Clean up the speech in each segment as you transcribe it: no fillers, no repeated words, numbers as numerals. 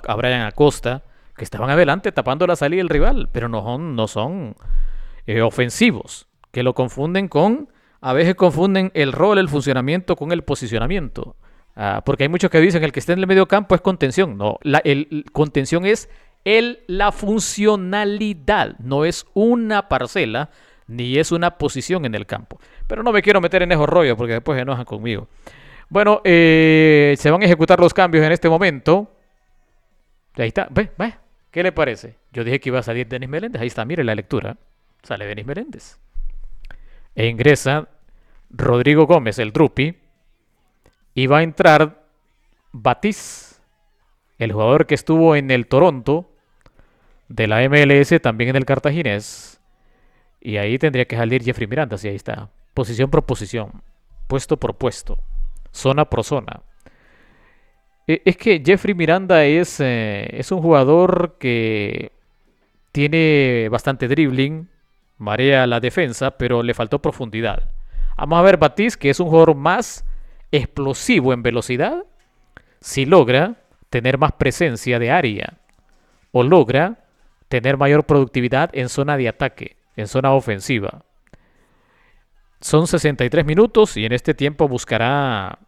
a Brian Acosta, que estaban adelante tapando la salida del rival, pero no son ofensivos, que lo confunden con, a veces confunden el rol, el funcionamiento con el posicionamiento. Porque hay muchos que dicen el que esté en el medio campo es contención. No, el contención es la funcionalidad, no es una parcela ni es una posición en el campo. Pero no me quiero meter en esos rollos porque después se enojan conmigo. Bueno, se van a ejecutar los cambios en este momento. Ahí está, ve, ¿qué le parece? Yo dije que iba a salir Denis Meléndez, ahí está, mire la lectura. Sale Denis Meléndez. E ingresa Rodrigo Gómez, el Drupi. Y va a entrar Batiz, el jugador que estuvo en el Toronto de la MLS, también en el Cartaginés. Y ahí tendría que salir Jeffrey Miranda, sí, ahí está. Posición por posición, puesto por puesto, zona por zona. Es que Jeffrey Miranda es un jugador que tiene bastante dribbling, marea la defensa, pero le faltó profundidad. Vamos a ver Batiz, que es un jugador más explosivo en velocidad, si logra tener más presencia de área o logra tener mayor productividad en zona de ataque, en zona ofensiva. Son 63 minutos y en este tiempo buscará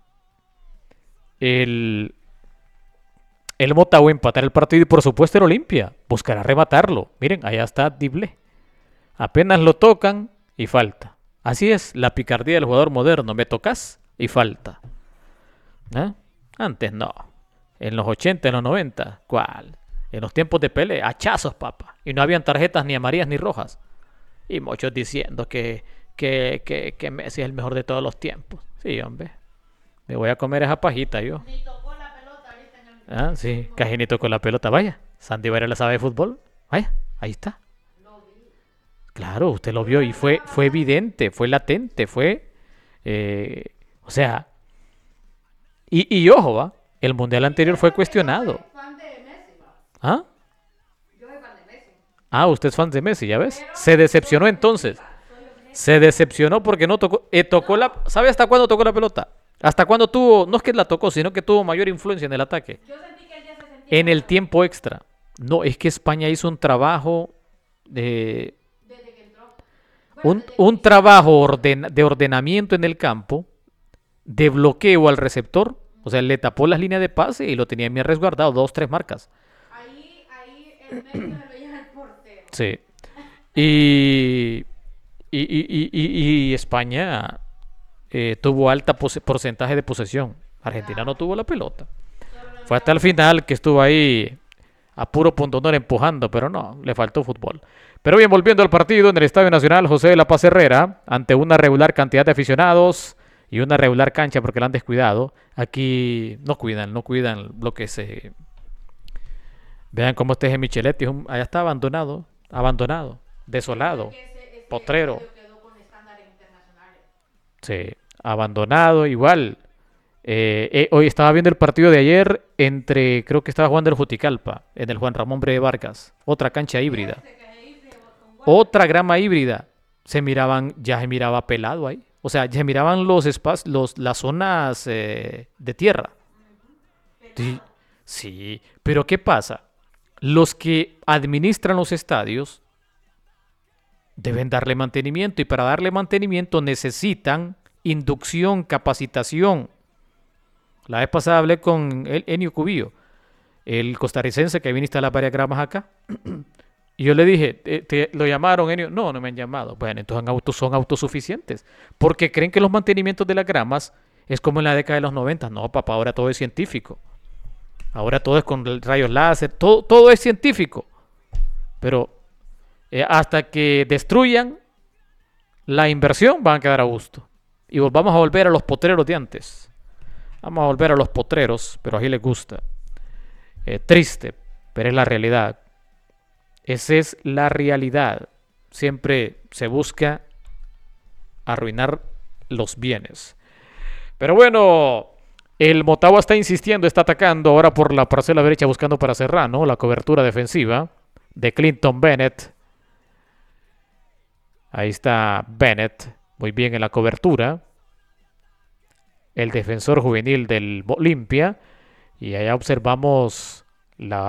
el Motagua empatar el partido y por supuesto el Olimpia buscará rematarlo. Miren, allá está Dible. Apenas lo tocan y falta. Así es la picardía del jugador moderno. Me tocas y falta. ¿Eh? Antes no. En los 80, en los 90, ¿cuál? En los tiempos de Pelé, hachazos, papá. Y no habían tarjetas ni amarillas ni rojas. Y muchos diciendo que Messi es el mejor de todos los tiempos. Sí, hombre. Me voy a comer esa pajita yo. Ni tocó la pelota ahorita en Sí, fútbol. casi ni tocó la pelota. Vaya, Sandy Varela sabe de fútbol. Vaya, ahí está. Lo vi. Claro, usted lo vio y fue evidente, fue latente, o sea, y ojo, ¿va? El mundial anterior fue Yo cuestionado. soy fan de Messi, va. ¿Ah? Yo soy fan de Messi. Usted es fan de Messi, ¿ya ves? Pero Se soy decepcionó entonces. objetiva. Soy objetiva. Se decepcionó porque no tocó, tocó No, la, ¿sabe hasta cuándo tocó la pelota? Hasta cuándo tuvo, no es que la tocó, sino que tuvo mayor influencia en el ataque. yo sentí que él ya se sentía En el muerto tiempo extra. No, es que España hizo un trabajo de, desde que entró. Bueno, un, desde que un inició la trabajo temporada. de ordenamiento en el campo, de bloqueo al receptor. O sea, le tapó las líneas de pase y lo tenía bien resguardado, dos, tres marcas. Ahí el mérito se lo lleva el portero. Sí. Y, y España tuvo alta porcentaje de posesión. Argentina no Claro. tuvo la pelota. Solo lo Fue hasta lleva el el final que estuvo ahí a puro pundonor empujando, pero no, le faltó fútbol. Pero bien, volviendo al partido en el Estadio Nacional José de la Paz Herrera, ante una regular cantidad de aficionados y una regular cancha porque la han descuidado. Aquí no cuidan lo que se... Vean cómo este es Micheletti, allá está abandonado, Pero es desolado, que ese potrero. estadio quedó con estándares internacionales. Sí, abandonado igual. Hoy estaba viendo el partido de ayer creo que estaba jugando el Juticalpa, en el Juan Ramón Breve Vargas. Otra cancha híbrida. Que se dice con golpe. Otra grama híbrida. Ya se miraba pelado ahí. O sea, ya se miraban los espacios, las zonas de tierra. Sí, Pegado. sí, pero ¿qué pasa? Los que administran los estadios deben darle mantenimiento y para darle mantenimiento necesitan inducción, capacitación. La vez pasada hablé con Enio Cubillo, el costarricense que viene a instalar varias gramas acá. Y yo le dije, ¿lo llamaron, Enio? No, no me han llamado. Bueno, entonces son autosuficientes. Porque creen que los mantenimientos de las gramas es como en la década de los 90. No, papá, ahora todo es científico. Ahora todo es con rayos láser. Todo es científico. Pero hasta que destruyan la inversión van a quedar a gusto. Y vamos a volver a los potreros de antes. Vamos a volver a los potreros, pero a él les gusta. Triste, pero es la realidad. Esa es la realidad. Siempre se busca arruinar los bienes. Pero bueno, el Motagua está insistiendo, está atacando ahora por la parcela derecha buscando para Serrano, la cobertura defensiva de Clinton Bennett. Ahí está Bennett, muy bien en la cobertura. El defensor juvenil del Olimpia. Y allá observamos la